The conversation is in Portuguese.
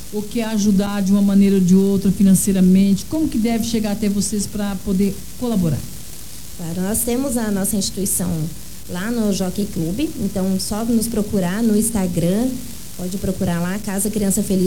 ou quer ajudar de uma maneira ou de outra financeiramente, como que deve chegar até vocês para poder colaborar? Claro, nós temos a nossa instituição lá no Jockey Club, então só nos procurar no Instagram, pode procurar lá, Casa Criança Feliz